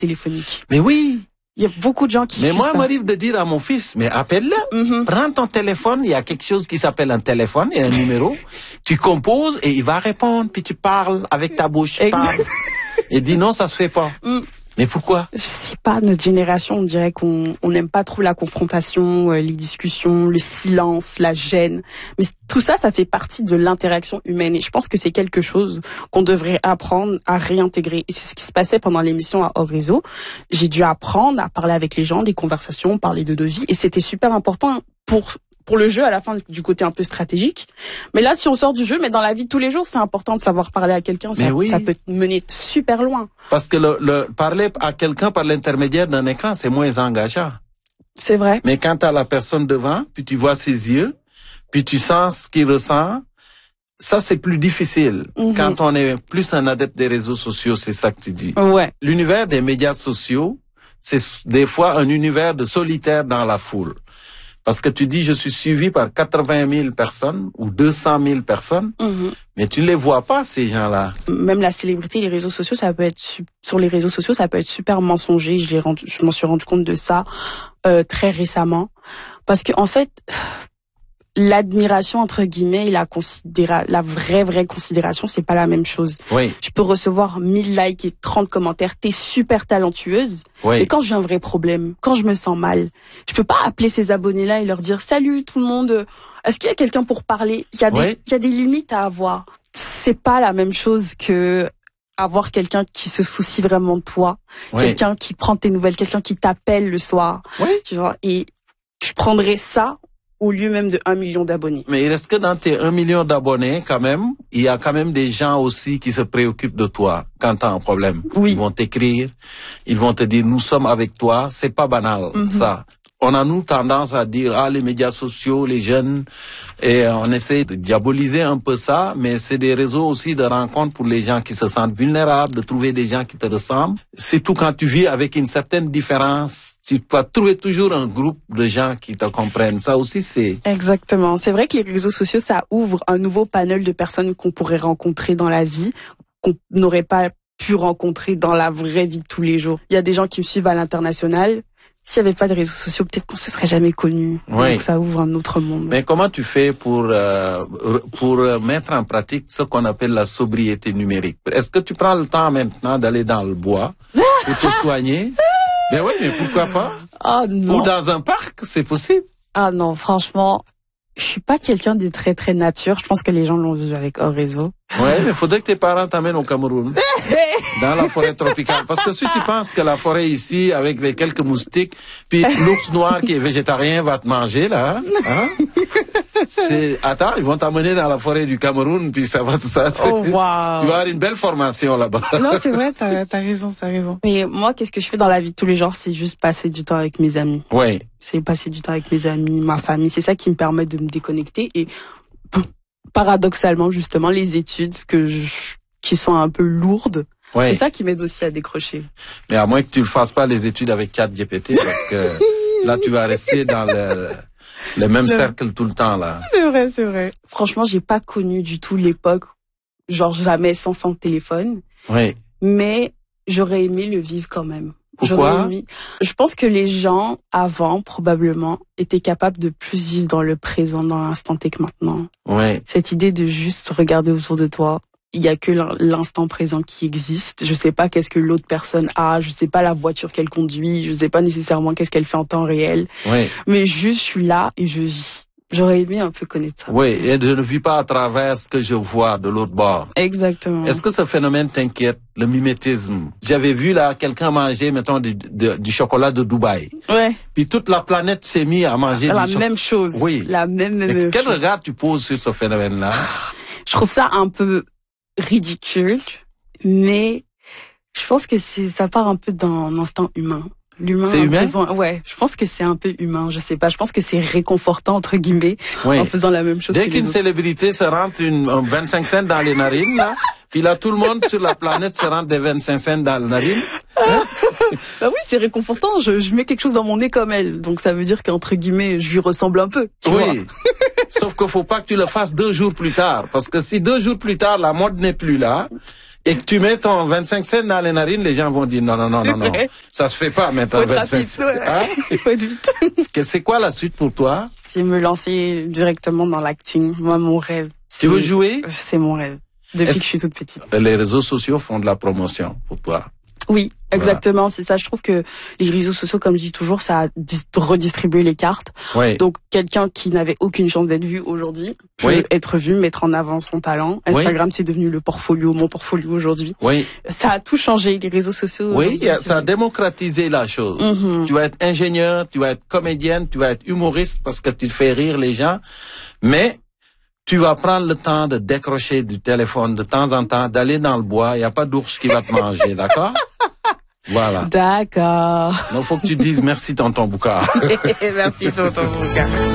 téléphonique. Mais oui. Il y a beaucoup de gens qui Mais font moi, ça. il m'arrive de dire à mon fils, mais appelle-le. Prends ton téléphone, il y a quelque chose qui s'appelle un téléphone et un numéro. Tu composes et il va répondre, puis tu parles avec ta bouche. Tu parles. Et dis non, ça se fait pas. Mais pourquoi? Je sais pas, notre génération, on dirait qu'on n'aime pas trop la confrontation, les discussions, le silence, la gêne. Mais tout ça, ça fait partie de l'interaction humaine. Et je pense que c'est quelque chose qu'on devrait apprendre à réintégrer. Et c'est ce qui se passait pendant l'émission à Hors Réseau. J'ai dû apprendre à parler avec les gens, des conversations, parler de nos vies. Et c'était super important pour le jeu, à la fin, du côté un peu stratégique. Mais là, si on sort du jeu, mais dans la vie de tous les jours, c'est important de savoir parler à quelqu'un. Ça peut te mener super loin. Parce que le parler à quelqu'un par l'intermédiaire d'un écran, c'est moins engageant. C'est vrai. Mais quand tu as la personne devant, puis tu vois ses yeux, puis tu sens ce qu'il ressent, ça, c'est plus difficile. Quand on est plus un adepte des réseaux sociaux, c'est ça que tu dis. Ouais. L'univers des médias sociaux, c'est des fois un univers de solitaire dans la foule. Parce que tu dis, je suis suivi par 80 000 personnes ou 200 000 personnes, mais tu ne les vois pas, ces gens-là. Même la célébrité, les réseaux sociaux, ça peut être sur les réseaux sociaux, ça peut être super mensonger. Je m'en suis rendu compte de ça très récemment, parce que en fait, l'admiration entre guillemets et la vraie considération, c'est pas la même chose. Oui. Je peux recevoir 1000 likes et 30 commentaires, t'es super talentueuse. Oui. Mais quand j'ai un vrai problème, quand je me sens mal, je peux pas appeler ces abonnés-là et leur dire salut tout le monde, est-ce qu'il y a quelqu'un pour parler? Il y a des limites à avoir. C'est pas la même chose que avoir quelqu'un qui se soucie vraiment de toi, quelqu'un qui prend tes nouvelles, quelqu'un qui t'appelle le soir. Tu vois, et je prendrais ça au lieu même de 1 million d'abonnés. Mais il reste que dans tes 1 million d'abonnés, quand même, il y a quand même des gens aussi qui se préoccupent de toi quand tu as un problème. Oui. Ils vont t'écrire, ils vont te dire, nous sommes avec toi. C'est pas banal, ça. On a, nous, tendance à dire, les médias sociaux, les jeunes, et on essaie de diaboliser un peu ça, mais c'est des réseaux aussi de rencontres pour les gens qui se sentent vulnérables, de trouver des gens qui te ressemblent. C'est tout quand tu vis avec une certaine différence, tu vas trouver toujours un groupe de gens qui te comprennent. Ça aussi, c'est... Exactement. C'est vrai que les réseaux sociaux, ça ouvre un nouveau panel de personnes qu'on pourrait rencontrer dans la vie, qu'on n'aurait pas pu rencontrer dans la vraie vie de tous les jours. Il y a des gens qui me suivent à l'international. S'il n'y avait pas de réseaux sociaux, peut-être qu'on se serait jamais connus. Oui. Donc ça ouvre un autre monde. Mais comment tu fais pour mettre en pratique ce qu'on appelle la sobriété numérique? Est-ce que tu prends le temps maintenant d'aller dans le bois pour te soigner? Ben oui, mais pourquoi pas? Ah non. Ou dans un parc, c'est possible. Ah non, franchement, je suis pas quelqu'un de très très nature. Je pense que les gens l'ont vu avec Hors Réseau. Ouais, mais faudrait que tes parents t'amènent au Cameroun, dans la forêt tropicale. Parce que si tu penses que la forêt ici, avec les quelques moustiques, puis l'ours noir qui est végétarien va te manger, là, hein? Attends, ils vont t'amener dans la forêt du Cameroun, puis ça va tout ça. Oh, wow. Tu vas avoir une belle formation là-bas. Non, c'est vrai, t'as raison. Mais moi, qu'est-ce que je fais dans la vie de tous les jours? C'est juste passer du temps avec mes amis. Oui. C'est passer du temps avec mes amis, ma famille. C'est ça qui me permet de me déconnecter. Et paradoxalement, justement, les études qui sont un peu lourdes, c'est ça qui m'aide aussi à décrocher. Mais à moins que tu ne fasses pas les études avec ChatGPT, parce que là, tu vas rester dans le même cercle tout le temps, là. C'est vrai. Franchement, j'ai pas connu du tout l'époque, genre jamais sans téléphone. Oui. Mais j'aurais aimé le vivre quand même. Pourquoi? Je pense que les gens, avant, probablement, étaient capables de plus vivre dans le présent, dans l'instant T que maintenant. Ouais. Cette idée de juste regarder autour de toi. Il y a que l'instant présent qui existe. Je sais pas qu'est-ce que l'autre personne a. Je sais pas la voiture qu'elle conduit. Je sais pas nécessairement qu'est-ce qu'elle fait en temps réel. Ouais. Mais juste, je suis là et je vis. J'aurais aimé un peu connaître ça. Oui, et je ne vis pas à travers ce que je vois de l'autre bord. Exactement. Est-ce que ce phénomène t'inquiète, le mimétisme? J'avais vu là quelqu'un manger, mettons, du chocolat de Dubaï. Ouais. Puis toute la planète s'est mise à manger la même chose. Oui. La même Quel chose. regard tu poses sur ce phénomène-là? Je trouve ça un peu ridicule, mais je pense que ça part un peu d'un instinct humain. L'humain c'est humain? Ouais, je pense que c'est un peu humain, je sais pas, je pense que c'est réconfortant entre guillemets en faisant la même chose. Dès qu'une célébrité se rentre un 25 cents dans les narines là, puis là tout le monde sur la planète se rentre des 25 cents dans les narines. Hein? Bah oui, c'est réconfortant, je mets quelque chose dans mon nez comme elle. Donc ça veut dire qu'entre guillemets, je lui ressemble un peu. Tu vois. Sauf qu'il faut pas que tu le fasses 2 jours plus tard, parce que si 2 jours plus tard la mode n'est plus là, et que tu mets ton 25 cents dans les narines, les gens vont dire non, ça se fait pas mettre un 25 cents. Il faut être vite. C'est quoi la suite pour toi? C'est me lancer directement dans l'acting. Moi, mon rêve. Tu veux jouer? C'est mon rêve. Depuis que je suis toute petite. Les réseaux sociaux font de la promotion pour toi. Oui, exactement, c'est ça. Je trouve que les réseaux sociaux, comme je dis toujours, ça a redistribué les cartes. Oui. Donc, quelqu'un qui n'avait aucune chance d'être vu aujourd'hui peut être vu, mettre en avant son talent. Instagram, c'est devenu le portfolio, mon portfolio aujourd'hui. Oui. Ça a tout changé, les réseaux sociaux. Oui, ça a démocratisé la chose. Tu vas être ingénieur, tu vas être comédienne, tu vas être humoriste parce que tu fais rire les gens, mais tu vas prendre le temps de décrocher du téléphone de temps en temps, d'aller dans le bois. Il n'y a pas d'ours qui va te manger, d'accord? Voilà. D'accord. Donc, faut que tu dises merci, tonton Bouka. Merci, tonton Bouka.